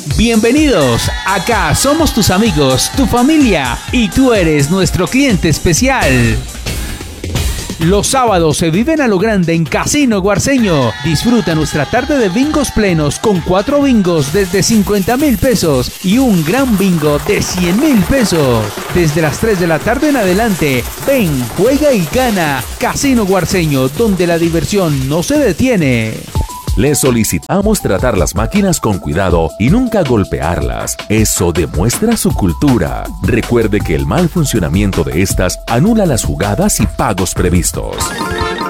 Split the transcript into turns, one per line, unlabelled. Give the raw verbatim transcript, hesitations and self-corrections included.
Bienvenidos, acá somos tus amigos, tu familia y tú eres nuestro cliente especial. Los sábados se viven a lo grande en Casino Guarceño. Disfruta nuestra tarde de bingos plenos con cuatro bingos desde cincuenta mil pesos y un gran bingo de cien mil pesos. Desde las tres de la tarde en adelante, ven, juega y gana. Casino Guarceño, donde la diversión no se detiene.
Les solicitamos tratar las máquinas con cuidado y nunca golpearlas. Eso demuestra su cultura. Recuerde que el mal funcionamiento de estas anula las jugadas y pagos previstos.